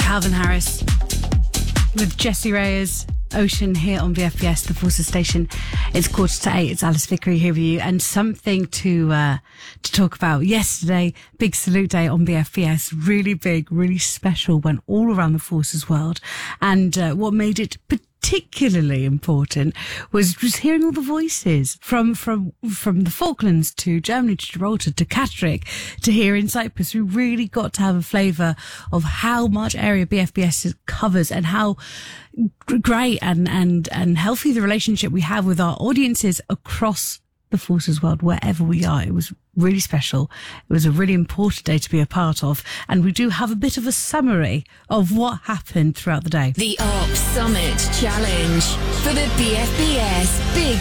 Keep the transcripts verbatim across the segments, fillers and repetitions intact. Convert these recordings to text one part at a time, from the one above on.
Calvin Harris with Jessie Reyes, Ocean, here on V F B S, the Forces Station. It's quarter to eight. It's Alice Vickery here with you, and something to uh, to talk about. Yesterday, big salute day on V F B S, really big, really special, went all around the Forces world, and uh, what made it particularly important was just hearing all the voices from from from the Falklands to Germany to Gibraltar to Catterick to here in Cyprus. We really got to have a flavour of how much area B F B S covers and how great and and and healthy the relationship we have with our audiences across the Forces world, wherever we are. It was really special. It was a really important day to be a part of, and we do have a bit of a summary of what happened throughout the day. The Arc Summit Challenge for the B F B S Big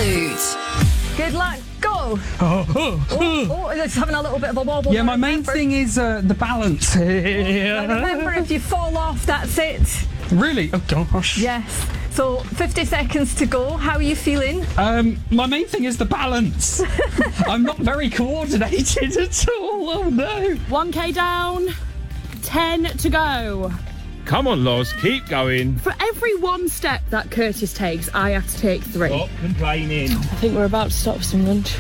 Salute. Good luck. Go. Oh, oh, Oh, oh, it's having a little bit of a wobble. yeah, my main Remember- thing is uh, the balance. Remember, if you fall off, that's it. Really? Oh gosh. Yes. So fifty seconds to go. How are you feeling? Um, my main thing is the balance. I'm not very coordinated at all. Oh no. one K down, ten to go. Come on, Loz, keep going. For every one step that Curtis takes, I have to take three. Stop complaining. I think we're about to stop for some lunch.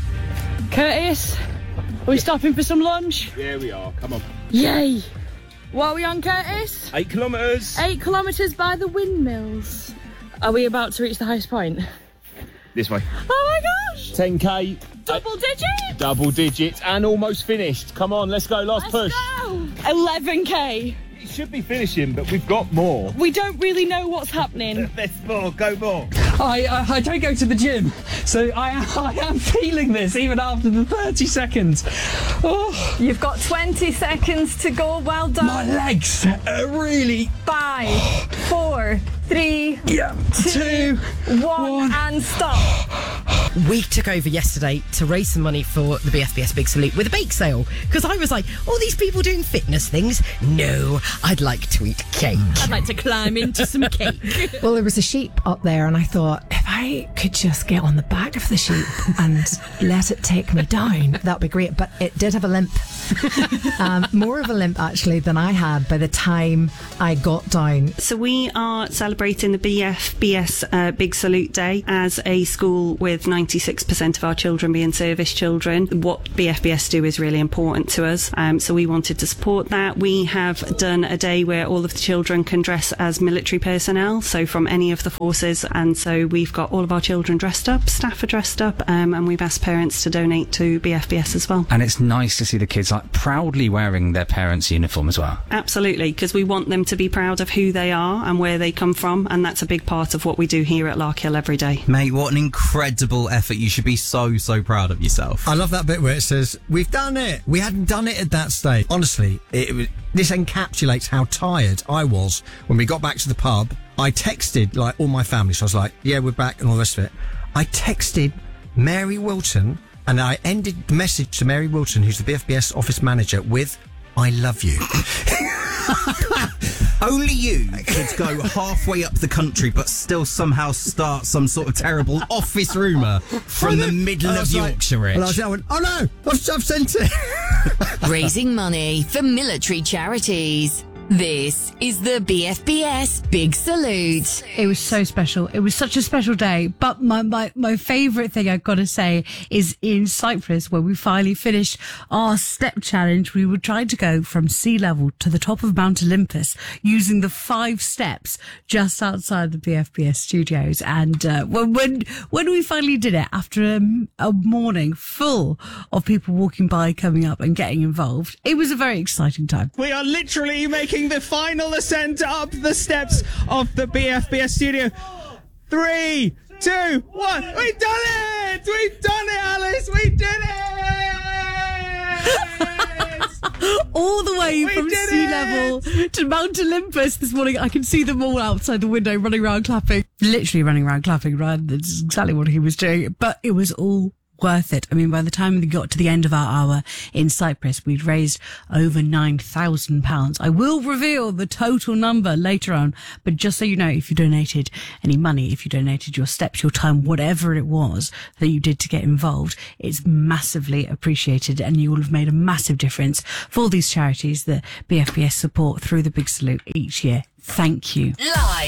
Curtis, are we stopping for some lunch? Yeah, we are. Come on. Yay! What are we on, Curtis? Eight kilometres. Eight kilometres by the windmills. Are we about to reach the highest point? This way. Oh my gosh! ten K. Double digits! Double digits and almost finished. Come on, let's go. Last Let's push. go! eleven K. It should be finishing, but we've got more. We don't really know what's happening. There's more. Go more. I, I I don't go to the gym, so I am, I am feeling this even after the thirty seconds. Oh, You've got twenty seconds to go. Well done. my legs are really. Five, four, three, Yeah. Two. one, one. and stop. We took over yesterday to raise some money for the B F B S Big Salute with a bake sale, because I was like, all these people doing fitness things? No, I'd like to eat cake. I'd like to climb into some cake. Well, there was a sheep up there, and I thought, if I could just get on the back of the sheep and let it take me down, that'd be great. But it did have a limp. um, more of a limp, actually, than I had by the time I got down. So we are celebrating the B F B S uh, Big Salute Day as a school with ninety-six percent of our children being service children. What B F B S do is really important to us. Um, so we wanted to support that. We have done a day where all of the children can dress as military personnel, so from any of the forces. And so we've got all of our children dressed up, staff are dressed up, um, and we've asked parents to donate to B F B S as well. And it's nice to see the kids like proudly wearing their parents' uniform as well. Absolutely, because we want them to be proud of who they are and where they come from, and that's a big part of what we do here at Larkhill every day. Mate, what an incredible effort. You should be so, so proud of yourself. I love that bit where it says, we've done it. We hadn't done it at that stage. Honestly, it was, this encapsulates how tired I was when we got back to the pub. I texted, like, all my family, so I was like, yeah, we're back and all the rest of it. I texted Mary Wilton, and I ended the message to Mary Wilton, who's the B F B S office manager, with, I love you. Only you could go halfway up the country but still somehow start some sort of terrible office rumour from the middle of Yorkshire. Like, and I, was, I went, oh no, I've, I've sent it. Raising money for military charities. This is the B F B S Big Salute. It was so special. It was such a special day. But my, my, my favourite thing I've got to say is in Cyprus, where we finally finished our step challenge. We were trying to go from sea level to the top of Mount Olympus using the five steps just outside the B F B S studios. And uh, when, when when we finally did it, after a, a morning full of people walking by, coming up and getting involved, it was a very exciting time. We are literally making the final ascent up the steps of the B F B S studio. Three, two, one. We've done it! We've done it, Alice! We did it! All the way We from did sea it! level to Mount Olympus this morning. I can see them all outside the window running around clapping. Literally running around clapping, right? That's exactly what he was doing. But it was all worth it. I mean, by the time we got to the end of our hour in Cyprus, we'd raised over nine thousand pounds. I will reveal the total number later on, but just so you know, if you donated any money, if you donated your steps, your time, whatever it was that you did to get involved, it's massively appreciated, and you will have made a massive difference for these charities that B F B S support through the Big Salute each year. Thank you. Live